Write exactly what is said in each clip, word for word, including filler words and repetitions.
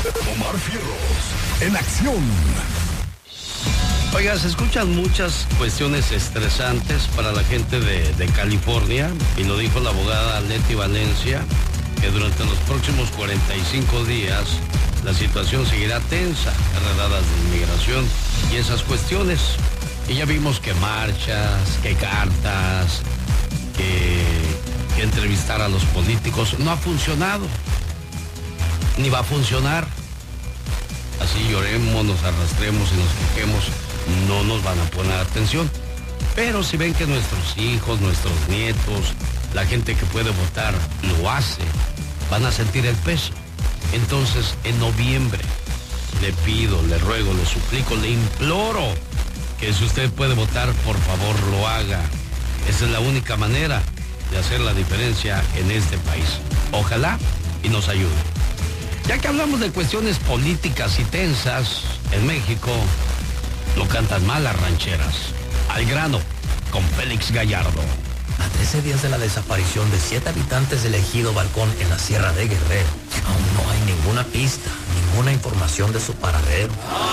Omar Fierros, en acción. Oiga, se escuchan muchas cuestiones estresantes para la gente de, de California, y lo dijo la abogada Leti Valencia, que durante los próximos cuarenta y cinco días la situación seguirá tensa, redadas de inmigración y esas cuestiones. Y ya vimos que marchas, que cartas, que, que entrevistar a los políticos no ha funcionado, ni va a funcionar. Así lloremos, nos arrastremos y nos quejemos, no nos van a poner atención. Pero si ven que nuestros hijos, nuestros nietos, la gente que puede votar lo hace, van a sentir el peso. Entonces, en noviembre, le pido, le ruego, le suplico, le imploro que si usted puede votar, por favor lo haga. Esa es la única manera de hacer la diferencia en este país. Ojalá y nos ayude. Ya que hablamos de cuestiones políticas y tensas, en México lo cantan mal las rancheras. Al grano, con Félix Gallardo. A trece días de la desaparición de siete habitantes del ejido Balcón en la Sierra de Guerrero, aún no hay ninguna pista, ninguna información de su paradero.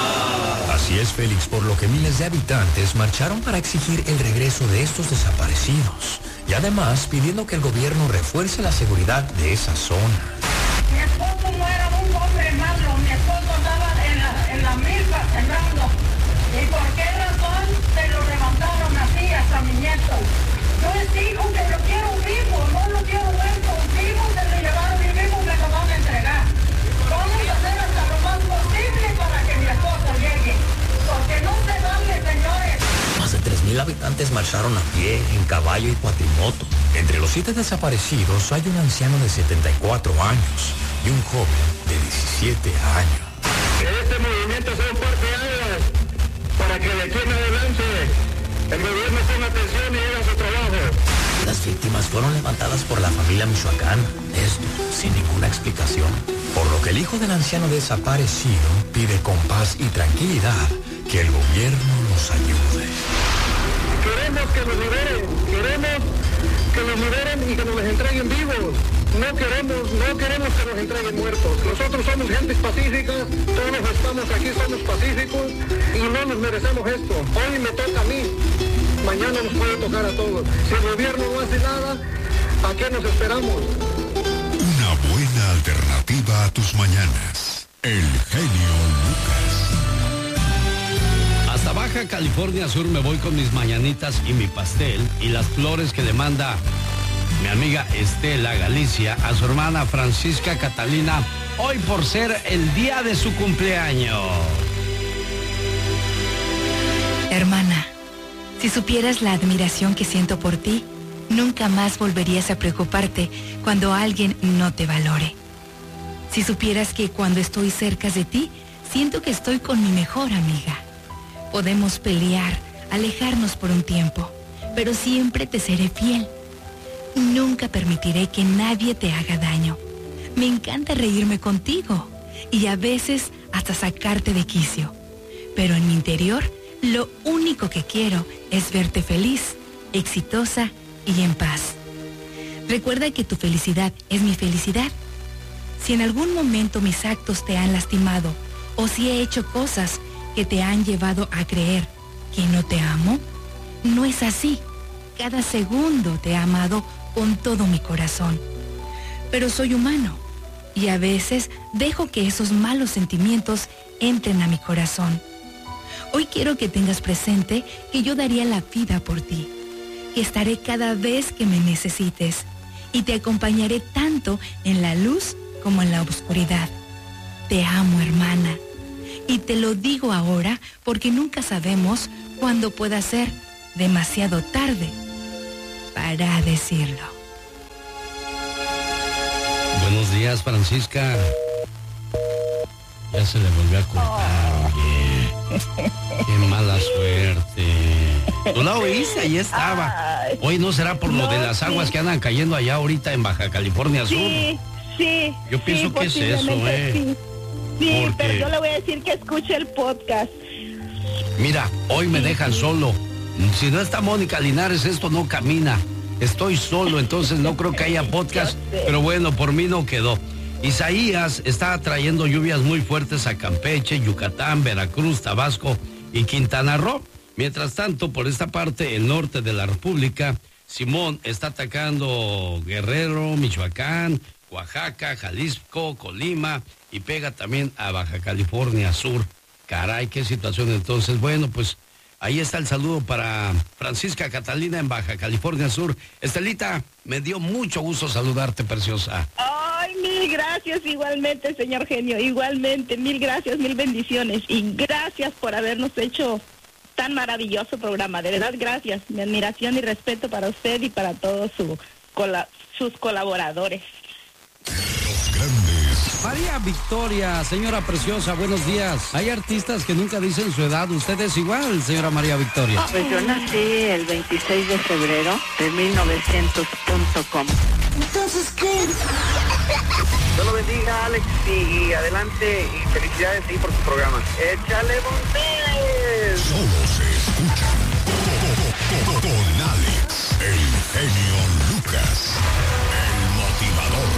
Así es, Félix, por lo que miles de habitantes marcharon para exigir el regreso de estos desaparecidos y además pidiendo que el gobierno refuerce la seguridad de esa zona. Mi esposo no era un hombre malo, mi esposo andaba en la, en la milpa sembrando. ¿Y por qué razón se lo levantaron así hasta mi nieto? No es hijo que lo quiero vivo, no lo quiero muerto, vivo, se lo llevaron y vivo me lo van a entregar. Vamos a hacer hasta lo más posible para que mi esposo llegue, porque no se vale, señores. Más de tres mil habitantes marcharon a pie, en caballo y cuatrimoto. Entre los siete desaparecidos hay un anciano de setenta y cuatro años y un joven de diecisiete años. Que este movimiento sea un parteaguas para que de aquí en adelante el gobierno ponga atención y haga su trabajo. Las víctimas fueron levantadas por la familia michoacana, esto sin ninguna explicación. Por lo que el hijo del anciano desaparecido pide con paz y tranquilidad que el gobierno nos ayude. Queremos que nos liberen, queremos que nos liberen y que nos los entreguen vivos. No queremos, no queremos que nos entreguen muertos. Nosotros somos gentes pacíficas, todos estamos aquí, somos pacíficos y no nos merecemos esto. Hoy me toca a mí, mañana nos puede tocar a todos. Si el gobierno no hace nada, ¿a qué nos esperamos? Una buena alternativa a tus mañanas. El genio Lucas. Hasta Baja California Sur me voy con mis mañanitas y mi pastel y las flores que le manda mi amiga Estela Galicia a su hermana Francisca Catalina, hoy por ser el día de su cumpleaños. Hermana, si supieras la admiración que siento por ti, nunca más volverías a preocuparte cuando alguien no te valore. Si supieras que cuando estoy cerca de ti, siento que estoy con mi mejor amiga. Podemos pelear, alejarnos por un tiempo, pero siempre te seré fiel. Nunca permitiré que nadie te haga daño. Me encanta reírme contigo y a veces hasta sacarte de quicio. Pero en mi interior, lo único que quiero es verte feliz, exitosa y en paz. Recuerda que tu felicidad es mi felicidad. Si en algún momento mis actos te han lastimado o si he hecho cosas que te han llevado a creer que no te amo, no es así. Cada segundo te he amado con todo mi corazón. Pero soy humano y a veces dejo que esos malos sentimientos entren a mi corazón. Hoy quiero que tengas presente que yo daría la vida por ti, que estaré cada vez que me necesites y te acompañaré tanto en la luz como en la oscuridad. Te amo, hermana, y te lo digo ahora porque nunca sabemos cuándo pueda ser demasiado tarde para decirlo. Buenos días, Francisca. Ya se le volvió a cortar, oye. Qué mala suerte. Tú la oíste, ahí estaba. Hoy no será por lo No, de las sí. aguas que andan cayendo allá ahorita en Baja California Sur. Sí, sí. Yo pienso sí, que es eso, posiblemente ¿eh? Sí, sí Porque- pero yo le voy a decir que escuche el podcast. Mira, hoy me dejan solo. Si no está Mónica Linares, esto no camina. Estoy solo, entonces no creo que haya podcast. Yo sé. Pero bueno, por mí no quedó. Isaías está trayendo lluvias muy fuertes a Campeche, Yucatán, Veracruz, Tabasco y Quintana Roo. Mientras tanto, por esta parte, el norte de la República, Simón está atacando Guerrero, Michoacán, Oaxaca, Jalisco, Colima y pega también a Baja California Sur. Caray, qué situación entonces. Bueno, pues ahí está el saludo para Francisca Catalina en Baja California Sur. Estelita, me dio mucho gusto saludarte, preciosa. Ay, mil gracias igualmente, señor genio, igualmente, mil gracias, mil bendiciones y gracias por habernos hecho tan maravilloso programa, de verdad gracias, mi admiración y respeto para usted y para todos su, cola, sus colaboradores. Los grandes. María Victoria, señora preciosa, buenos días. Hay artistas que nunca dicen su edad, usted es igual, señora María Victoria. Pues yo nací el veintiséis de febrero de mil novecientos punto com. Entonces, ¿qué? Dios lo bendiga, Alex, y adelante, y felicidades sí, por tu programa. ¡Échale Montes! Solo se escuchan con Alex, el genio Lucas.